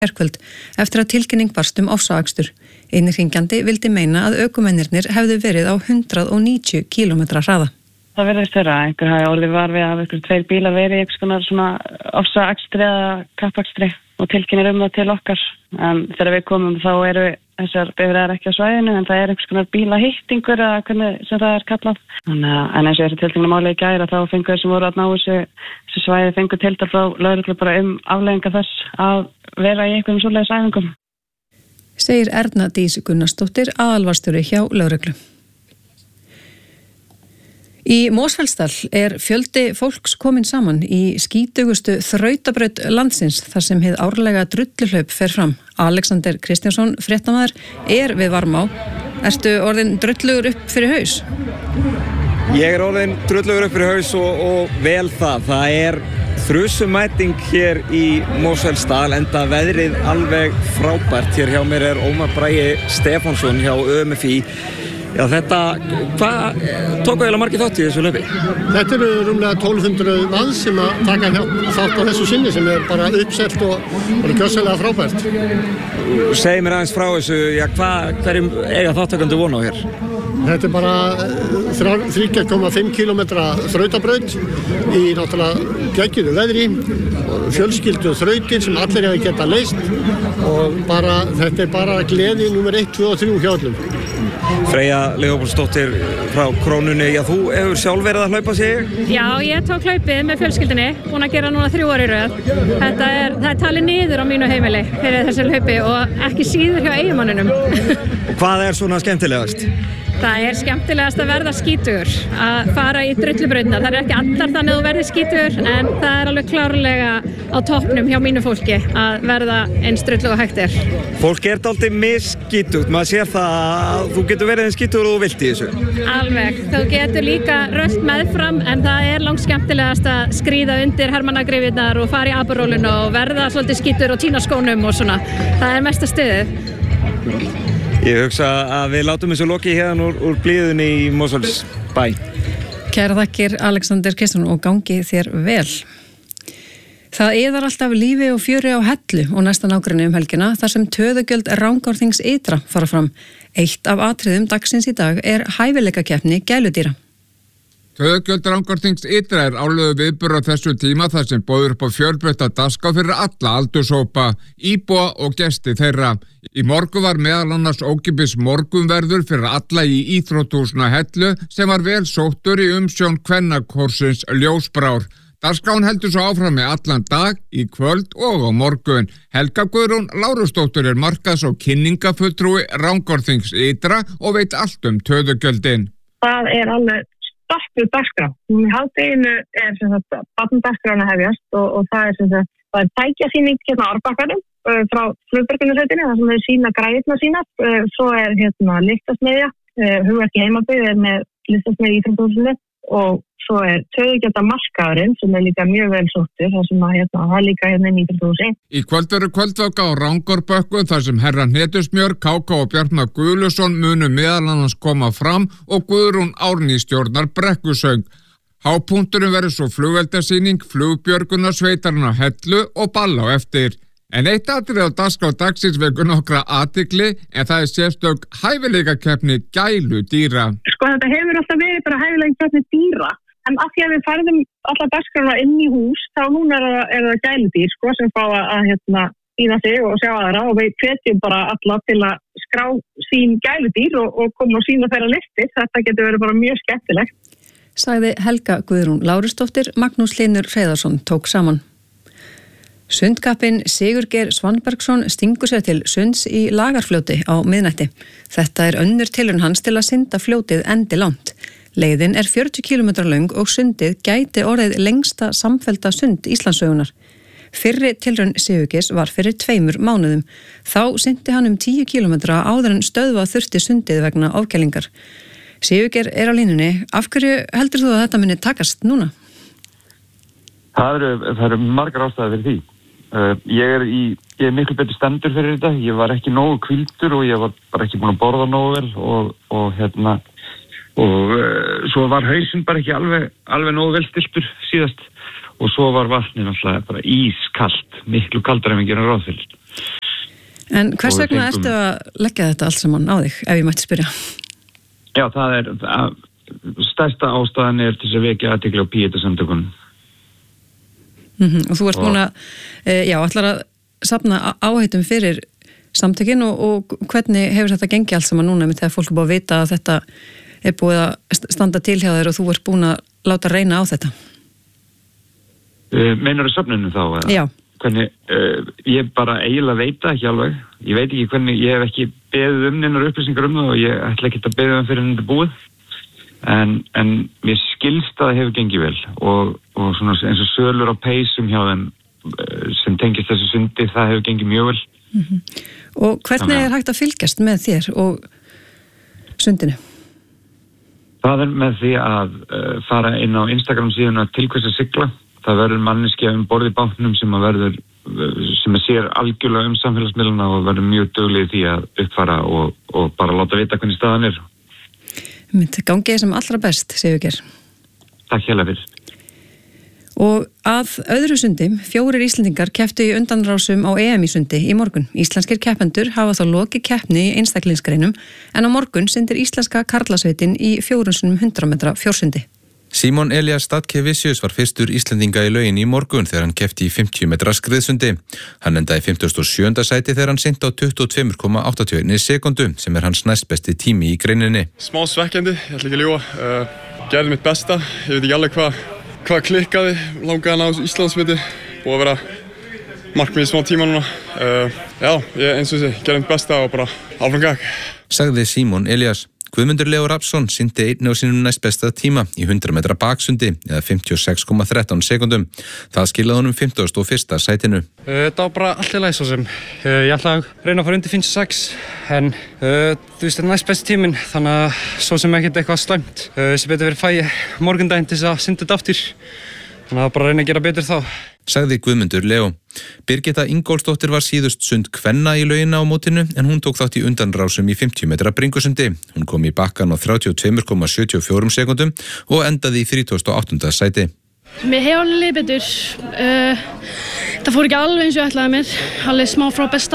gærkvöld eftir að tilkynning barst ofsaakstur. Innringjandi vildi meina að ökumennirnir hefðu verið á 190 km hraða. Það verðist vera, einhver hafi orðið var við að einhver 2 bílar verið í einhvers konar ofsaakstri eða kappakstri og tilkynir það til okkar. En þegar við komum þá eru þessar bifreiðar ekki á svæðinu en það einhvers konar bílahittingur eða hvernig sem það kallað. En eins og þessi tilkynning máli í gær að þá fengu þeir sem voru að ná þessu svæði fengu tildar frá lögreglu bara afleiðingar þess að vera í einhverjum svoleiðis æfingum. Segir Erna Dís Gunnarsdóttir, aðalvarstjóri hjá lögreglu. Í Mosfellsdal fjöldi fólks komin saman í skítugustu þrautabraut landsins þar sem hið árlega drulluhlaup fer fram. Alexander Kristjánsson, fréttamaður, við Varmá. Ertu orðin drullugur upp fyrir haus? Ég orðin drullugur upp fyrir haus og vel það. Það þrusumæting hér í Mosfellsdal enda veðrið alveg frábært. Hér hjá mér Ómar Bragi Stefánsson hjá ÖMFÍ. Já, hvað tóku eiginlega margir þátt í þessu hlaupi? Þetta eru rúmlega 1200 manns sem að taka þátt á þessu sinni sem bara uppselt og gjörsamlega frábært. Segðu mér aðeins frá þessu, hverjum eiga þáttakendur von á hér? Þetta bara 3,5 km þrautabraut í náttúrulega geggjuðu veðri, fjölskyldu þrautir sem allir hafa getað leyst og þetta bara gleði númer 1, 2 og 3 hjá öllum. Freyja Leópoldsdóttir frá Krónunni, þú hefur sjálf verið að hlaupa sig? Já, ég tók hlaupið með fjölskyldunni, búin að gera núna 3 ára í röð. Það er talið niður á mínu heimili fyrir þessu hlaupi og ekki síður hjá eiginmanninum. Og hvað svona skemmtilegast? Það skemmtilegast að verða skítugur, að fara í drullubrautirnar. Það ekki allar þannig að þú verði skítugur, en það alveg klárlega á toppnum hjá mínu fólki að verða eins drullu og hægt Fólk dálítið misskítugt, maður sér það að þú getur verið eins skítugur og þú vilt í þessu. Alveg, þú getur líka rölt meðfram, en það langt skemmtilegast að skríða undir hermannagrifirnar og fara í aburólinu og verða svolítið skítugur og tína skónum og svona. Það mesta stuðið. Ég hugsa að við látum þessu lokið hérna úr blíðunni í Mosfellsbæ. Kæra þakkir Alexander Kristjánsson og gangi þér vel. Það alltaf lífi og fjöri á Hellu og næsta nágrenni helgina þar sem töðugjöld Rangárþings ytra fara fram. Eitt af atriðum dagsins í dag hæfileikakeppni gæludýra. Töðugjöld Rangárþings ytra árlegur viðburður á þessu tíma þar sem boðið upp á fjölbreytta dagskrá fyrir alla aldurshópa, íbúa og gesti þeirra. Í morgun var meðal annars ókeypis morgunverður fyrir alla í íþróttahúsinu Hellu sem var vel sóttur í umsjón kvennakórsins Ljósbrár. Dagskráin heldur svo áfram með allan dag, í kvöld og á morgun. Helga Guðrún Lárusdóttir markaðs- og kynningafulltrúi Rangárþings ytra og veit allt töðugjöldin. Það alveg stoppuð dagskrá. Í hádeginu barnadagskrán að hefjast og það tækjasýning hérna á Árbakkanum frá Flugbergunarsveitinni þar sem þeir sýna græðurnar sínar. Svo listasmiðja, hugverk í heimabyggð með listasmiðja í Íþróttahúsinu og svo töðugjalda markaðurinn sem líka mjög vel sóttur þar sem það líka hérna í Íþróttahúsi. Í kvöld verður kvöldvaka á Rangárpökku þar sem herra Hnetusmjör, Káka og Bjartmar Guðlusson munu meðal annars koma fram og Guðrún Árný stjórnar brekkusöng. Hápunkturinn verður svo flugeldasýning, flugbjörgunarsveitarinn á Hellu og ball á eftir. En eitt atriði á dagskrá dagsins vekur nokkra athygli en það sérstök hæfileikakeppni gæludýra. Þetta hefur alltaf verið bara hæfileikakeppni dýra en af því að við færðum alla dagskrána inn í hús þá núna það gæludýr sem fá að sýna sig og sjá aðra og við hvetjum bara alla til að skrá sín gæludýr og koma og sýna þeirra listir. Þetta getur verið bara mjög skemmtilegt. Sagði Helga Guðrún Lárusdóttir, Magnús Hlynur Hreiðarsson tók saman. Sundkappinn Sigurgeir Svanbergsson stingur sér til sunds í Lagarfljóti á miðnætti. Þetta önnur tilraun hans til að synda fljótið endilangt. Leiðin 40 km löng og sundið gæti orðið lengsta samfellda sund Íslandssögunar. Fyrri tilraun Sigurgeirs var fyrir 2 mánuðum. Þá syndi hann 10 km áður en stöðva þurfti sundið vegna ofkælingar. Sigurgeir á línunni. Af hverju heldur þú að þetta muni takast núna? Það eru margar ástæður fyrir því. Ég miklu betur stendur fyrir þetta. Ég var ekki nógu hvíldur og ég var bara ekki búin að borða nógu vel og svo var hausinn bara ekki alveg nógu vel stiltur síðast og svo var vatnið náttúrulega bara ískalt, miklu kaldara en við gerum ráð fyrir. En hvers vegna ertu að leggja þetta allt saman á þig, ef ég mætti spyrja? Já, stærsta ástæðan til þess að vekja athygli á Píeta-samtökunum. Og þú ert búin að, ætlar að safna áhættum fyrir samtökin og hvernig hefur þetta gengið allt saman núna með þegar fólk er búið að vita að þetta er búið að standa til hjá þér og þú ert búin að láta reyna á þetta? Meinarðu söfnunum þá? Eða? Já. Hvernig, ég bara eiginlega veit það ekki alveg. Ég veit ekki hvernig, ég hef ekki beðið neinar upplýsingar það og ég ætla ekki að beðið fyrir þetta búið. En mér skilst að það hefur gengið vel og svona eins og sölur á peysum hjá þeim sem tengist þessu sundi, það hefur gengið mjög vel. Og hvernig er hægt að fylgjast með þér og sundinu? Það er með því að fara inn á Instagram síðuna til hvers að sigla. Það verður manneskja borð í bátnum sem sér algjörlega samfélagsmiðluna og verður mjög dugleg því að uppfara og bara láta vita hvernig staðan er. Myndi gangið sem allra best, Sigurgeir. Takk hérlega fyrir. Og að öðru sundi, 4 Íslendingar kepptu í undanrásum á EM í sundi í morgun. Íslenskir keppendur hafa þá lokið keppni í einstaklingsgreinum en á morgun syndir íslenska karlasveitin í 400 metra fjórsundi. Símon Elías Statke-Vicius var fyrstur Íslendinga í laugin í morgun þegar hann keppti í 50 metra skriðsundi. Hann endaði 57. sæti þegar hann synti á 22,81 sekundu sem er hans næstbesti tími í greininni. Smá svekkjandi, ég ætla ekki að ljúga. Gerði mitt besta, ég veit ekki alveg hvað klikkaði, langaði hann á Íslandsmeti, búið að vera markmið í smá tíma núna. Eins og þessi, gerði mitt besta og bara áfram gang. Sagði Símon Elías. Guðmundur Leó Rafnsson synti einnig á sínum næstbesta tíma í 100 metra baksundi eða 56,13 sekundum. Það skilaði honum 51. sætinu. Þetta var bara allt í lagi svo sem. Ég ætla að reyna að fara undir 56 en þú veist þetta er næstbesti tíminn þannig að svo sem ekkert eitthvað slæmt. Sem betur verið fæ morgundaginn til þess að synda þetta aftur. Þannig að bara reyna að gera betur þá. Sagði Guðmundur Leó. Birgitta Ingólfsdóttir var síðust sund kvenna í laugina á mótinu en hún tók þátt í undanrásum í 50 metra bringusundi. Hún kom í bakkan á 32,74 sekundum og endaði í 38. sæti. Mér hefur alveg liðið betur. Það fór ekki alveg eins og ég ætlaði mér. Alveg smá frá besta.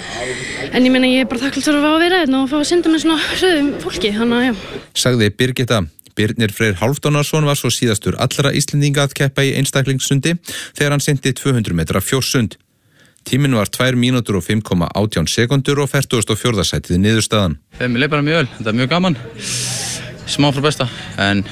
En ég meina ég er bara þakklátt fyrir að vera hérna og fá að synda með svona hröðum fólki. Sagði Birgitta. Birnir Freyr Hálfdánarsson var svo síðastur allra Íslendinga að keppa í einstaklingssundi þegar hann synti 200 metra fjórsund. Tíminn var 2 mínútur og 5,18 sekundur og 44. sætið niðurstaðan. Mér leið bara mjög vel, þetta er mjög gaman. Smá frá besta, en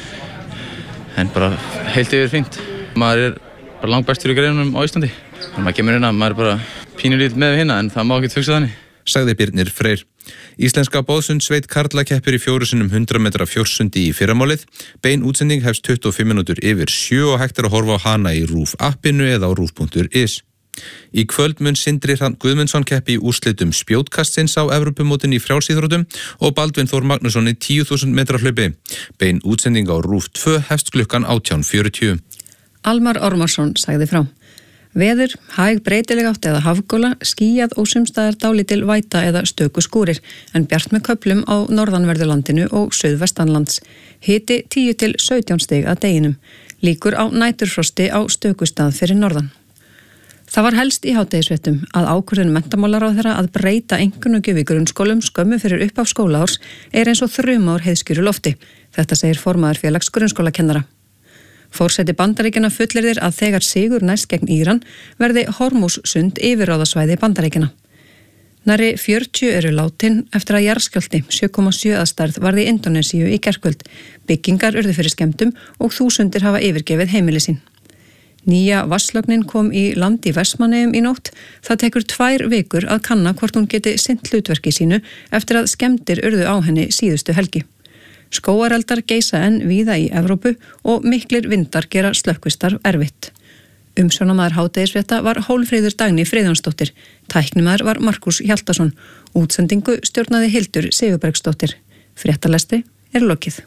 bara heilt yfir fínt. Maður er bara langbestur í greinunum á Íslandi. Þannig maður kemur hérna, maður er bara pínulítið með hérna, en það má ekki hugsa þannig. Sagði Birnir Freyr. Íslenska boðsundsveit karla keppir í 400 metra fjórsundi í fyrramálið. Bein útsending hefst 25 minútur yfir 7 og hægt er að horfa á hana í RÚV appinu eða á rúv.is. Í kvöld mun Sindri Hrafn Guðmundsson keppi í úrslitum spjótkastsins á Evrópumótinu í frjálsíþróttum og Baldvin Þór Magnússon í 10.000 metra hlaupi. Bein útsending á RÚV 2 hefst klukkan 18:40. Almar Ormarsson sagði frá. Veður, hæg breytileg átt eða hafgóla, skýjað og sumstaðar dálítil væta eða stöku skúrir, en bjart með köflum á norðanverðurlandinu og suðvestanlands. Hiti 10 til 17 stig að deginum. Líkur á næturfrosti á stöku stað fyrir norðan. Það var helst í hádegisvettum að ákvörðun menntamálaráðherra að breyta einkunnagjöf í grunnskólum skömmu fyrir upphaf skólaárs er eins og þrumár heiðskýru lofti. Þetta segir formaður félags grunnskólakennara. Forseti Bandaríkjanna fullyrðir að þegar sigur næst gegn Íran verði Hormússund yfirráðasvæði Bandaríkjanna. Nærri 40 eru látin eftir að jarðskjálfti 7,7 að stærð varði í Indónesíu í gærkvöld. Byggingar urðu fyrir skemmdum og þúsundir hafa yfirgefið heimili sín. Nýja vatnslögnin kom í land í Vestmannaeyjum í nótt. Það tekur 2 vikur að kanna hvort hún geti sinnt hlutverki sínu eftir að skemmdir urðu á henni síðustu helgi. Skógareldar geisa enn víða í Evrópu og miklir vindar gera slökkvistarf erfitt. Umsjónamaður hádegisfrétta var Hólmfríður Dagný Friðjónsdóttir. Tæknimaður var Markus Hjaltason. Útsendingu stjórnaði Hildur Sigurbergsdóttir. Fréttalestri er lokið.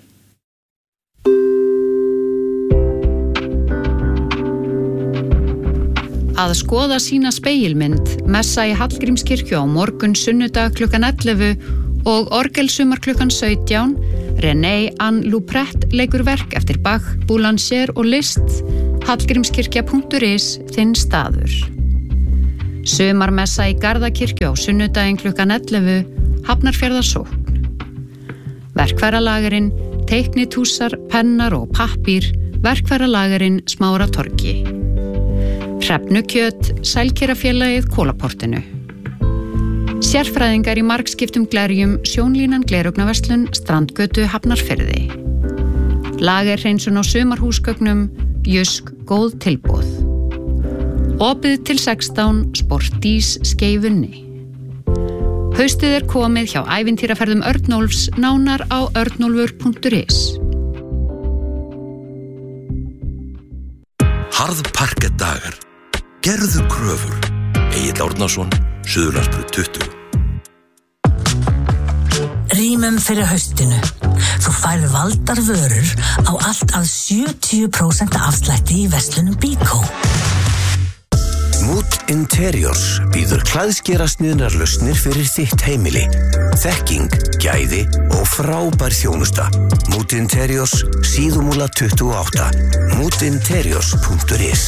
Að skoða sína spegilmynd, messa í Hallgrímskirkju á morgun sunnudag klukkan 11 og orgelsumar klukkan 17. René Anne Luprett leikur verk eftir Bach, Boulanger og Liszt. Hallgrímskirkja.is, þinn staður. Sumarmessa í Garðakirkju á sunnudaginn klukkan 11, Hafnarfjarðarsókn. Verkfæralagerinn, teiknitúsar, pennar og pappír, verkfæralagerinn Smáratorgi. Hrefnukjöt, Sælkerafélagið Kólaportinu. Sérfræðingar í margskiptum glerjum, Sjónlínan Gleraugnarverslun, Strandgötu, Hafnarfirði. Lagerhreinsun á sumarhúsgögnum, Jusk, góð tilboð. Opið til 16, Sportís, Skeifunni. Haustið komið hjá ævintýraferðum Örnólfs, nánar á örnólfur.is. Harðparkettdagar. Gerðu kröfur. Egill Árnason, Suðurlandsbraut 20. Rýmum fyrir haustinu. Þú færð valdar vörur á allt að 70% afslætti í verslunum Bíkó. Mood Interiors býður klæðskerasniðnar lausnir fyrir þitt heimili. Þekking, gæði og frábær þjónusta. Mood Interiors, Síðumúla 28. moodinteriors.is.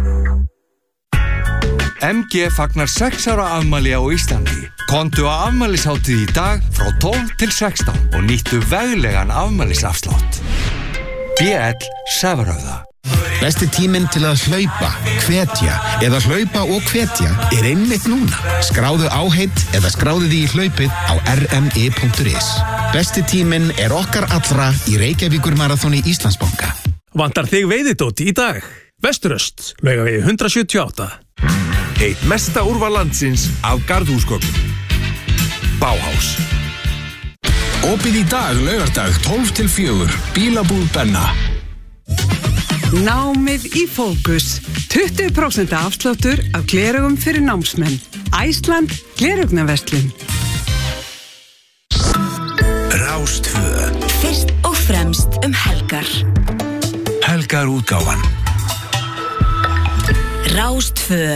MG fagnar 6 ára afmæli á Íslandi. Komdu á afmælishátíð í dag frá 12 til 16 og nýttu veglegan afmælisafslátt. BL Severöða. Besti tíminn til að hlaupa, hvetja eða hlaupa og hvetja einmitt núna. Skráðu áheit eða skráðu því í hlaupið á rmi.is. Besti tíminn okkar allra í Reykjavíkur maraþoni Íslandsbanka. Vantar þig veiðidót í dag? Vesturöst, Laugavegi 178. Eitt mesta úrval landsins af garðhúsgögnum. Bauhaus. Opið í dag, laugardag, 12 til 4, Bílabúð Benna. Námið í fókus. 20% afsláttur af gleraugum fyrir námsmenn. Æsland Gleraugnarverslun. Rástvö. Fyrst og fremst helgar. Helgar útgáfan. Rástvö.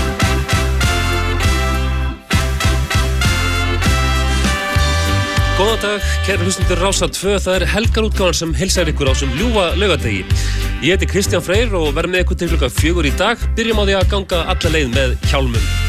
Góðan dag, kæru hlustendur Rásar 2, það helgarútgáfan sem heilsar ykkur á þessum ljúfa laugardegi. Ég heiti Kristján Freyr og verð með ykkur til klukkan 4 í dag. Byrjum á því að ganga alla leið með hjálmum.